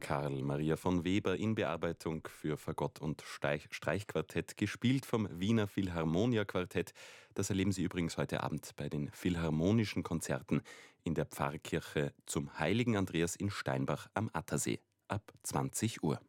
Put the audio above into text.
Karl Maria von Weber in Bearbeitung für Fagott und Streichquartett, gespielt vom Wiener Philharmonia Quartett. Das erleben Sie übrigens heute Abend bei den Philharmonischen Konzerten in der Pfarrkirche zum Heiligen Andreas in Steinbach am Attersee ab 20 Uhr.